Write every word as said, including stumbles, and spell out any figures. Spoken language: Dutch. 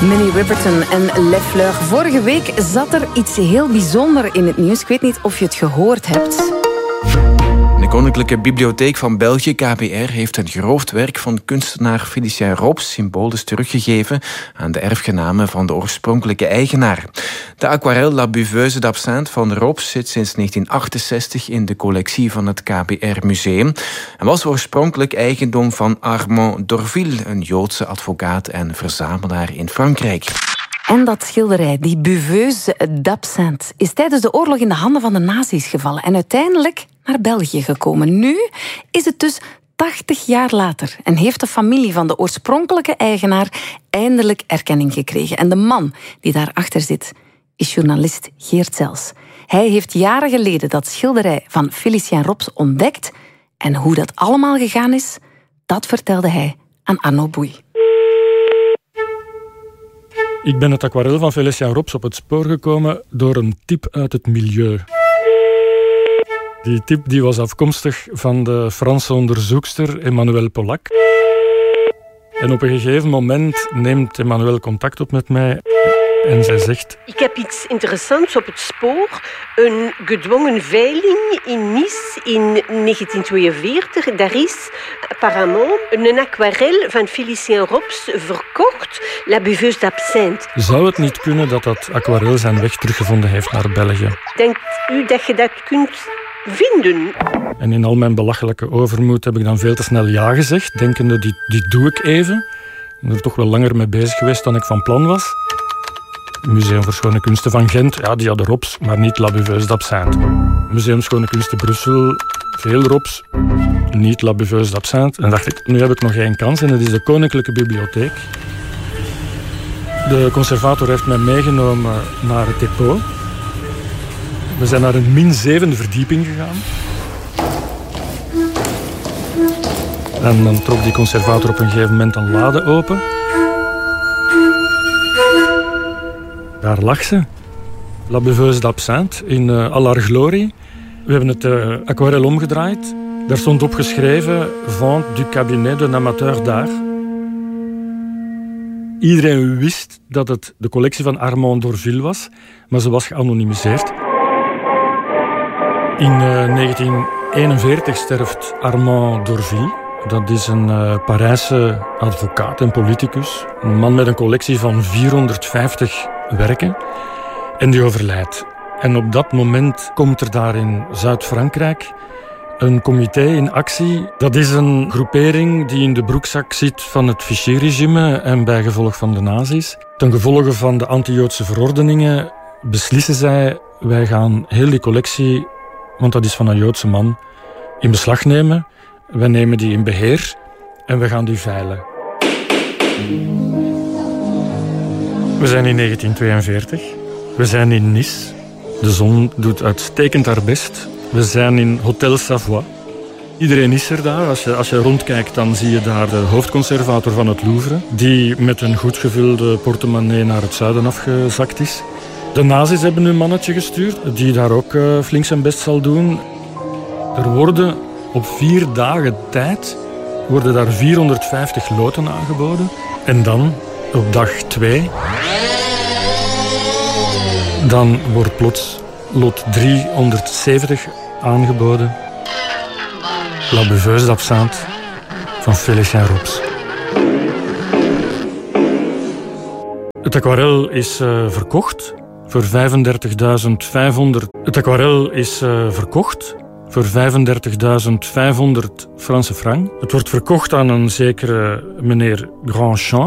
Minnie Riperton en Le Fleur. Vorige week zat er iets heel bijzonders in het nieuws. Ik weet niet of je het gehoord hebt. De Koninklijke Bibliotheek van België, K B R, heeft een geroofd werk van kunstenaar Félicien Rops symbolisch teruggegeven aan de erfgenamen van de oorspronkelijke eigenaar. De aquarel La Buveuse d'Absinthe van Rops zit sinds negentien achtenzestig in de collectie van het K B R Museum en was oorspronkelijk eigendom van Armand d'Orville, een Joodse advocaat en verzamelaar in Frankrijk. En dat schilderij, die Buveuse d'Absinthe, is tijdens de oorlog in de handen van de nazi's gevallen en uiteindelijk naar België gekomen. Nu is het dus tachtig jaar later en heeft de familie van de oorspronkelijke eigenaar eindelijk erkenning gekregen. En de man die daarachter zit is journalist Geert Zels. Hij heeft jaren geleden dat schilderij van Félicien Rops ontdekt en hoe dat allemaal gegaan is, dat vertelde hij aan Arno Boei. Ik ben het aquarel van Félicien Rops op het spoor gekomen door een tip uit het milieu. Die tip die was afkomstig van de Franse onderzoekster Emmanuelle Polak. En op een gegeven moment neemt Emmanuelle contact op met mij en zij zegt: Ik heb iets interessants op het spoor. Een gedwongen veiling in Nice in negentien tweeënveertig. Daar is apparemment een aquarel van Félicien Rops verkocht. La Buveuse d'Absinthe. Zou het niet kunnen dat dat aquarel zijn weg teruggevonden heeft naar België? Denkt u dat je dat kunt vinden? En in al mijn belachelijke overmoed heb ik dan veel te snel ja gezegd, denkende, die, die doe ik even. Ik ben er toch wel langer mee bezig geweest dan ik van plan was. Het Museum voor Schone Kunsten van Gent, ja, die hadden Rops, maar niet La Buveuse d'Absinthe. Museum Schone Kunsten Brussel, veel Rops, niet La Buveuse d'Absinthe. En dacht ik, nu heb ik nog één kans en dat is de Koninklijke Bibliotheek. De conservator heeft mij meegenomen naar het depot. We zijn naar een min zevende verdieping gegaan. En dan trok die conservator op een gegeven moment een lade open. Daar lag ze. La Buveuse d'Absinthe in uh, al haar glorie. We hebben het uh, aquarel omgedraaid. Daar stond opgeschreven: Vente du cabinet d'un amateur d'art. Iedereen wist dat het de collectie van Armand d'Orville was, maar ze was geanonimiseerd. In uh, negentien eenenveertig sterft Armand d'Orville. Dat is een uh, Parijse advocaat en politicus. Een man met een collectie van vierhonderdvijftig werken. En die overlijdt. En op dat moment komt er daar in Zuid-Frankrijk een comité in actie. Dat is een groepering die in de broekzak zit van het Vichy-regime en bijgevolg van de nazi's. Ten gevolge van de anti-Joodse verordeningen beslissen zij: wij gaan heel die collectie, want dat is van een Joodse man, in beslag nemen. Wij nemen die in beheer en we gaan die veilen. We zijn in negentien tweeënveertig. We zijn in Nice. De zon doet uitstekend haar best. We zijn in Hotel Savoie. Iedereen is er daar. Als je, als je rondkijkt, dan zie je daar de hoofdconservator van het Louvre, die met een goed gevulde portemonnee naar het zuiden afgezakt is. De nazi's hebben een mannetje gestuurd, die daar ook uh, flink zijn best zal doen. Er worden op vier dagen tijd worden daar vierhonderdvijftig loten aangeboden. En dan, op dag twee, dan wordt plots lot driehonderdzeventig aangeboden. La Buveuse d'Absinthe van Félicien Rops. Het aquarel is uh, verkocht voor vijfendertigduizend vijfhonderd. Het aquarel is uh, verkocht voor vijfendertigduizend vijfhonderd Franse frank. Het wordt verkocht aan een zekere meneer Grandchamp.